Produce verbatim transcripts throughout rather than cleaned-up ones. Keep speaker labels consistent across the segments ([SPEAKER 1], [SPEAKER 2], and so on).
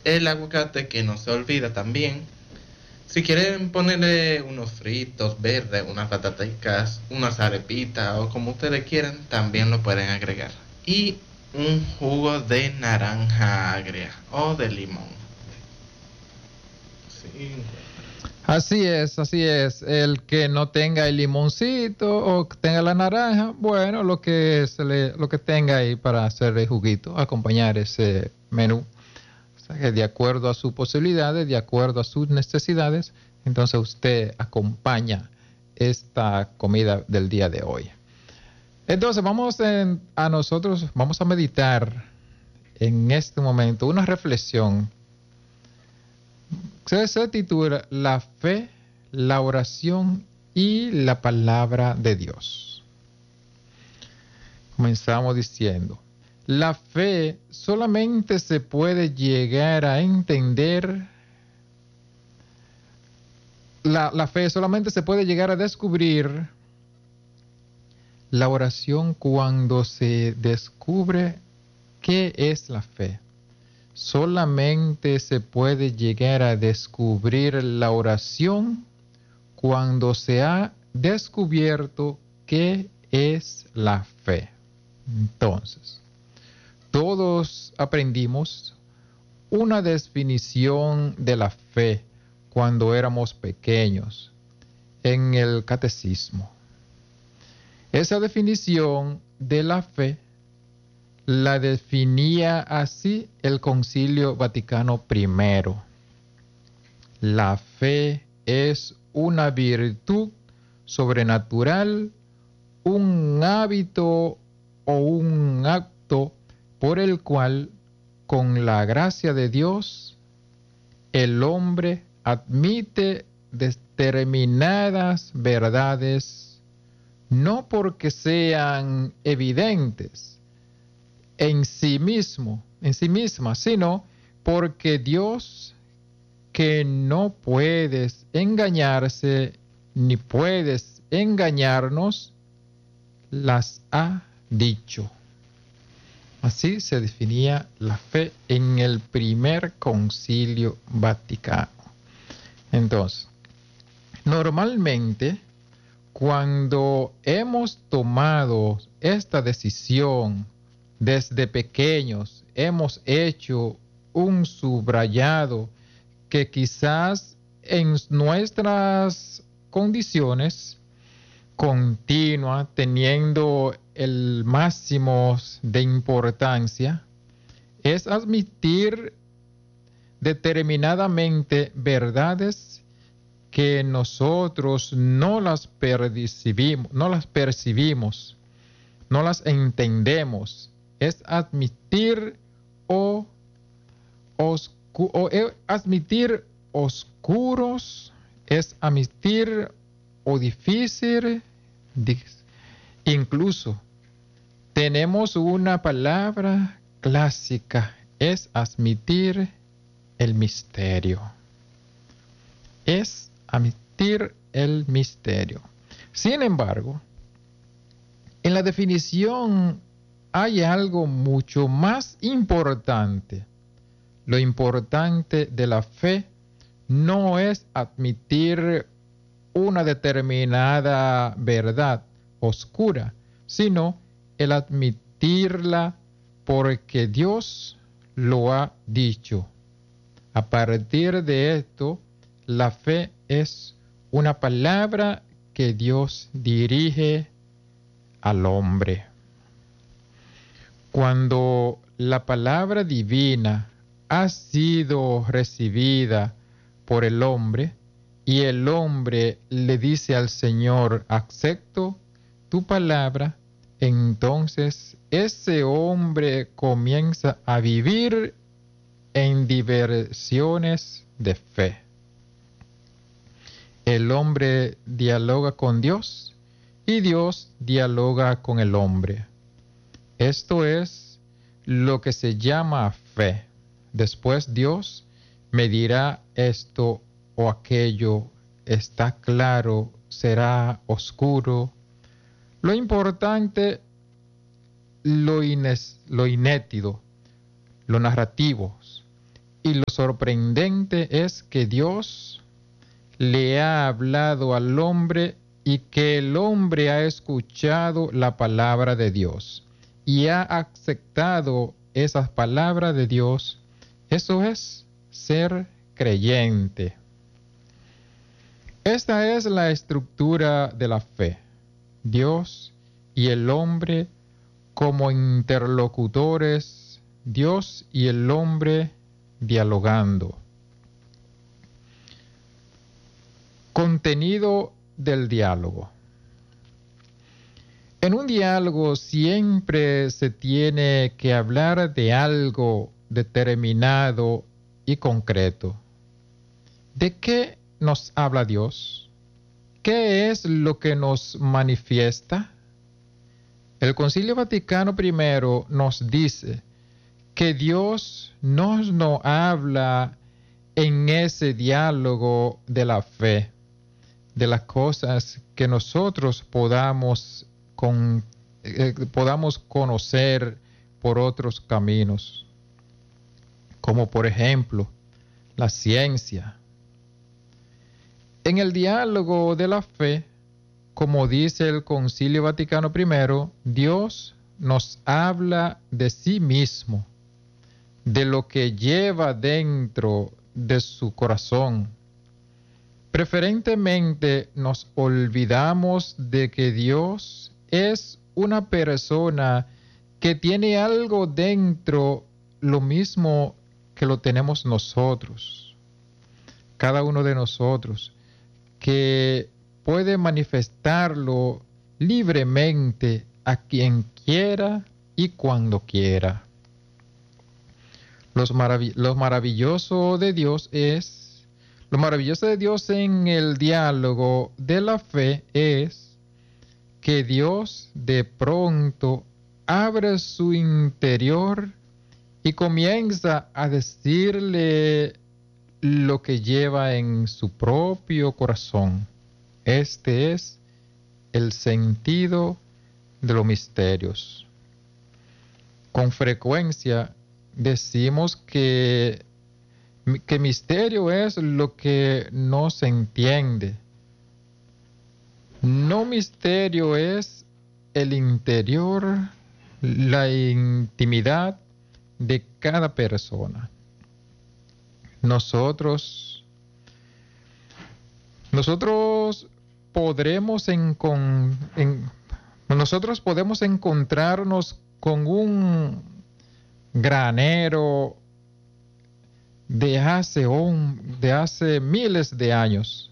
[SPEAKER 1] el aguacate, que no se olvida también. Si quieren ponerle unos fritos verdes, unas pataticas, unas arepitas o como ustedes quieran, también lo pueden agregar. Y un jugo de naranja agria o de limón. Sí.
[SPEAKER 2] Así es, así es. El que no tenga el limoncito o que tenga la naranja, bueno, lo que se le, lo que tenga ahí para hacer el juguito, acompañar ese menú. O sea, que de acuerdo a sus posibilidades, de acuerdo a sus necesidades, entonces usted acompaña esta comida del día de hoy. Entonces vamos en, a nosotros, vamos a meditar en este momento una reflexión. Se, se titula La fe, la oración y la palabra de Dios. Comenzamos diciendo, la fe solamente se puede llegar a entender, la, la fe solamente se puede llegar a descubrir la oración cuando se descubre qué es la fe. Solamente se puede llegar a descubrir la oración cuando se ha descubierto qué es la fe. Entonces, todos aprendimos una definición de la fe cuando éramos pequeños en el catecismo. Esa definición de la fe la definía así el Concilio Vaticano primero. La fe es una virtud sobrenatural, un hábito o un acto por el cual, con la gracia de Dios, el hombre admite determinadas verdades, no porque sean evidentes en sí mismo, en sí misma, sino porque Dios, que no puedes engañarse ni puedes engañarnos, las ha dicho. Así se definía la fe en el primer Concilio Vaticano. Entonces, normalmente, cuando hemos tomado esta decisión desde pequeños, hemos hecho un subrayado que quizás en nuestras condiciones continua, teniendo el máximo de importancia, es admitir determinadamente verdades que nosotros no las percibimos, no las percibimos, no las entendemos. Es admitir o, oscu o eh, admitir oscuros, es admitir o difícil. Incluso tenemos una palabra clásica, es admitir el misterio. Es admitir el misterio. Sin embargo, en la definición hay algo mucho más importante. Lo importante de la fe no es admitir una determinada verdad oscura, sino el admitirla porque Dios lo ha dicho. A partir de esto, la fe es una palabra que Dios dirige al hombre. Cuando la palabra divina ha sido recibida por el hombre y el hombre le dice al Señor, acepto tu palabra, entonces ese hombre comienza a vivir en diversiones de fe. El hombre dialoga con Dios y Dios dialoga con el hombre. Esto es lo que se llama fe. Después Dios me dirá esto o aquello, está claro, será oscuro. Lo importante, lo, ines, lo inédito, lo narrativo Y lo sorprendente es que Dios le ha hablado al hombre y que el hombre ha escuchado la palabra de Dios y ha aceptado esas palabras de Dios. Eso es ser creyente. Esta es la estructura de la fe. Dios y el hombre como interlocutores, Dios y el hombre dialogando. Contenido del diálogo. En un diálogo siempre se tiene que hablar de algo determinado y concreto. ¿De qué nos habla Dios? ¿Qué es lo que nos manifiesta? El Concilio Vaticano primero nos dice que Dios nos no habla en ese diálogo de la fe, de las cosas que nosotros podamos, con, eh, podamos conocer por otros caminos, como por ejemplo la ciencia. En el diálogo de la fe, como dice el Concilio Vaticano primero, Dios nos habla de sí mismo, de lo que lleva dentro de su corazón. Preferentemente nos olvidamos de que Dios es una persona que tiene algo dentro, lo mismo que lo tenemos nosotros, cada uno de nosotros, que puede manifestarlo libremente a quien quiera y cuando quiera. Los marav- lo maravilloso de Dios es, lo maravilloso de Dios en el diálogo de la fe es que Dios de pronto abre su interior y comienza a decirle lo que lleva en su propio corazón. Este es el sentido de los misterios. Con frecuencia decimos que, que misterio es lo que no se entiende. No misterio es el interior, la intimidad de cada persona. Nosotros, nosotros podremos encon, en, nosotros podemos encontrarnos con un granero de hace, un, de hace miles de años.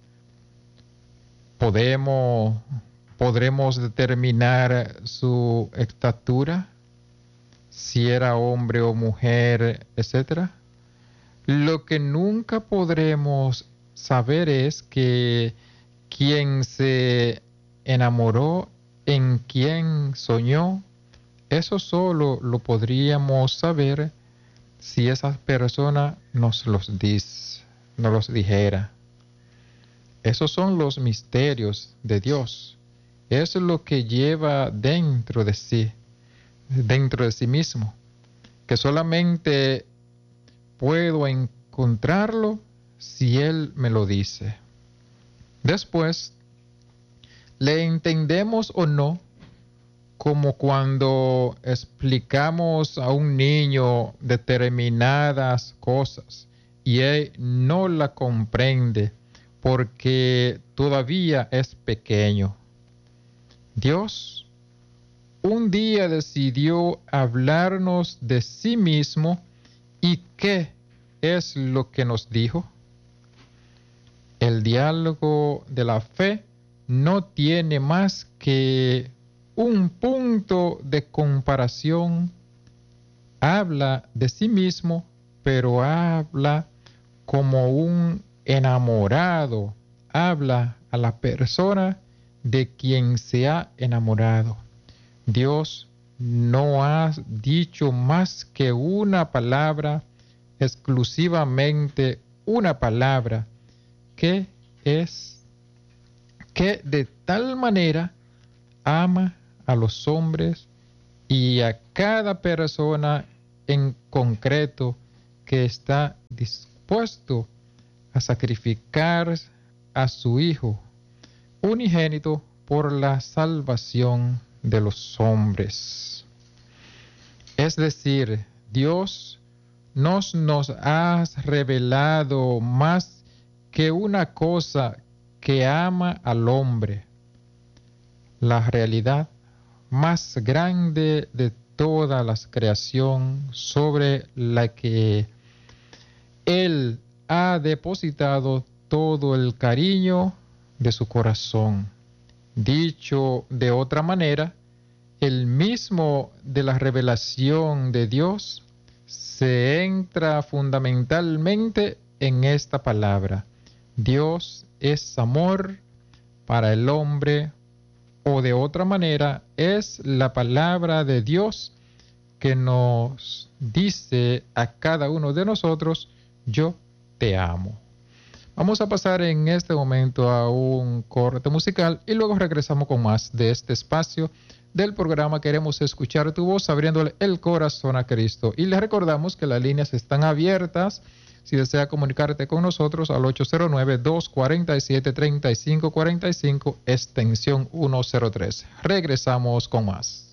[SPEAKER 2] Podemos, podremos determinar su estatura, si era hombre o mujer, etcétera. Lo que nunca podremos saber es que quien se enamoró, en quien soñó, eso solo lo podríamos saber si esa persona nos los, dis, nos los dijera. Esos son los misterios de Dios. Eso es lo que lleva dentro de sí, dentro de sí mismo, que solamente puedo encontrarlo si Él me lo dice. Después, le entendemos o no, como cuando explicamos a un niño determinadas cosas y él no la comprende porque todavía es pequeño. Dios un día decidió hablarnos de sí mismo. ¿Y qué es lo que nos dijo? El diálogo de la fe no tiene más que un punto de comparación. Habla de sí mismo, pero habla como un enamorado. Habla a la persona de quien se ha enamorado. Dios no ha dicho más que una palabra, exclusivamente una palabra, que es que de tal manera ama a los hombres y a cada persona en concreto que está dispuesto a sacrificar a su Hijo unigénito por la salvación de los hombres. Es decir, Dios nos, nos ha revelado más que una cosa que ama al hombre, la realidad más grande de toda la creación sobre la que Él ha depositado todo el cariño de su corazón. Dicho de otra manera, el mismo de la revelación de Dios se entra fundamentalmente en esta palabra. Dios es amor para el hombre, o de otra manera, es la palabra de Dios que nos dice a cada uno de nosotros, yo te amo. Vamos a pasar en este momento a un corte musical y luego regresamos con más de este espacio del programa Queremos Escuchar Tu Voz, abriéndole el corazón a Cristo. Y les recordamos que las líneas están abiertas. Si desea comunicarte con nosotros al ocho cero nueve, dos cuatro siete, tres cinco cuatro cinco, extensión ciento tres. Regresamos con más.